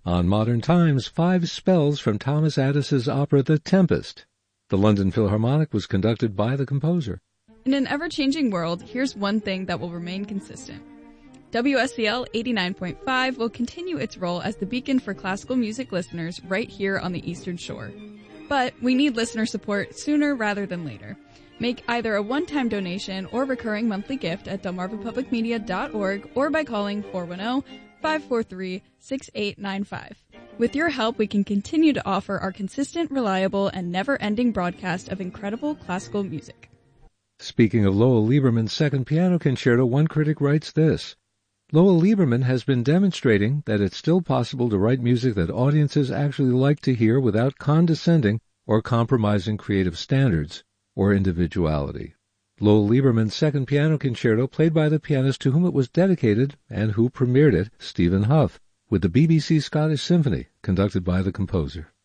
On Modern Times, 5 spells from Thomas Addis's opera The Tempest. The London Philharmonic was conducted by the composer. In an ever-changing world, here's one thing that will remain consistent. WSCL 89.5 will continue its role as the beacon for classical music listeners right here on the Eastern Shore. But we need listener support sooner rather than later. Make either a one-time donation or recurring monthly gift at delmarvapublicmedia.org or by calling 410-543-6895. With your help, we can continue to offer our consistent, reliable, and never-ending broadcast of incredible classical music. Speaking of Lowell Lieberman's Second Piano Concerto, one critic writes this: Lowell Lieberman has been demonstrating that it's still possible to write music that audiences actually like to hear without condescending or compromising creative standards or individuality. Lowell Lieberman's Second Piano Concerto, played by the pianist to whom it was dedicated and who premiered it, Stephen Hough, with the BBC Scottish Symphony, conducted by the composer.